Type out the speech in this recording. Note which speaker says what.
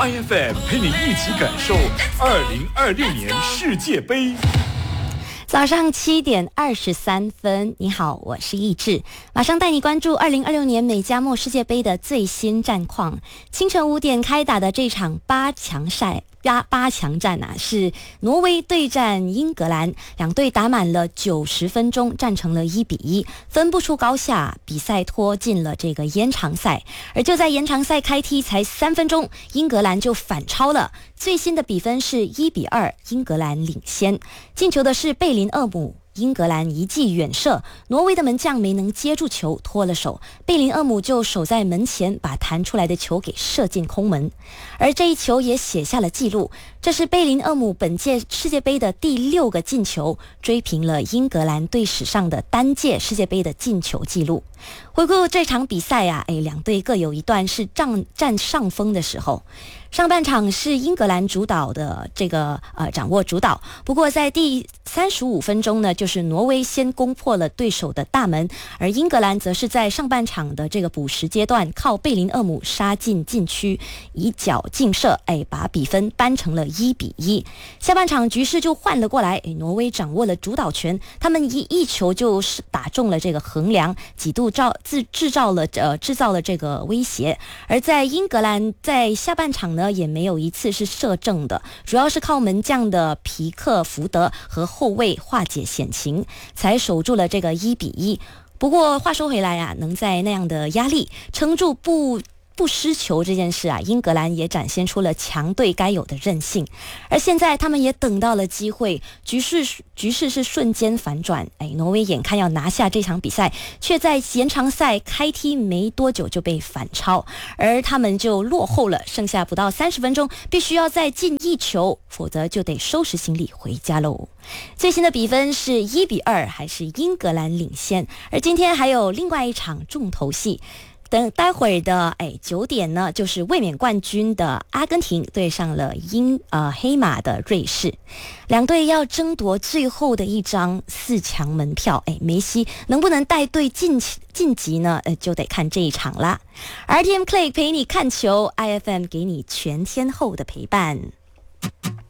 Speaker 1: IFM 陪你一起感受2026年世界杯。
Speaker 2: 早上7:23，你好，我是易志，马上带你关注2026年美加墨世界杯的最新战况。清晨5点开打的这场八强战是挪威对战英格兰，两队打满了90分钟，战成了1-1，分不出高下，比赛拖进了这个延长赛。而就在延长赛开踢才3分钟，英格兰就反超了，最新的比分是1-2，英格兰领先。进球的是贝林厄姆，英格兰一记远射，挪威的门将没能接住球，脱了手，贝林厄姆就守在门前，把弹出来的球给射进空门。而这一球也写下了纪录，这是贝林厄姆本届世界杯的第6个进球，追平了英格兰队史上的单届世界杯的进球纪录。回顾这场比赛两队各有一段是占上风的时候。上半场是英格兰主导的掌握主导，不过在第35分钟呢，就是挪威先攻破了对手的大门，而英格兰则是在上半场的这个补时阶段，靠贝林厄姆杀进禁区，以脚劲射，把比分扳成了1-1。下半场局势就换了过来，挪威掌握了主导权，他们一球就是打中了这个横梁，几度制造了这个威胁。而在英格兰在下半场呢，也没有一次是射正的，主要是靠门将的皮克福德和后卫化解险情，才守住了这个1-1。不过话说回来能在那样的压力撑住不失球这件事英格兰也展现出了强队该有的韧性。而现在他们也等到了机会，局势是瞬间反转，挪威眼看要拿下这场比赛，却在延长赛开踢没多久就被反超，而他们就落后了，剩下不到30分钟，必须要再进1球，否则就得收拾行李回家喽。最新的比分是1-2，还是英格兰领先。而今天还有另外一场重头戏，等待会儿的9点呢，就是卫冕冠军的阿根廷对上了黑马的瑞士，两队要争夺最后的一张4强门票。梅西能不能带队晋级呢？就得看这一场啦。RTM Click 陪你看球，IFM 给你全天候的陪伴。